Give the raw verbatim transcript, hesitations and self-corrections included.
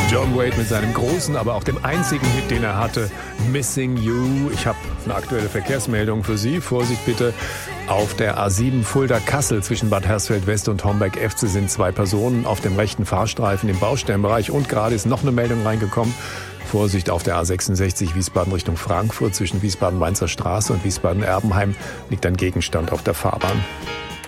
John Waite mit seinem großen, aber auch dem einzigen Hit, den er hatte, Missing You. Ich habe eine aktuelle Verkehrsmeldung für Sie. Vorsicht bitte. Auf der A sieben Fulda-Kassel zwischen Bad Hersfeld-West und Homberg-Efze sind zwei Personen auf dem rechten Fahrstreifen im Baustellenbereich. Und gerade ist noch eine Meldung reingekommen. Vorsicht auf der A sechsundsechzig Wiesbaden Richtung Frankfurt zwischen Wiesbaden-Mainzer Straße und Wiesbaden-Erbenheim liegt ein Gegenstand auf der Fahrbahn.